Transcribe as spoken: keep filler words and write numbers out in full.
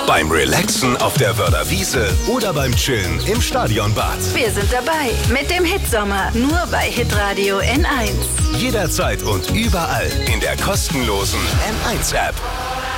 beim Relaxen auf der Wörder Wiese oder beim Chillen im Stadionbad. Wir sind dabei mit dem Hitsommer, nur bei Hitradio N eins. Jederzeit und überall in der kostenlosen N eins App.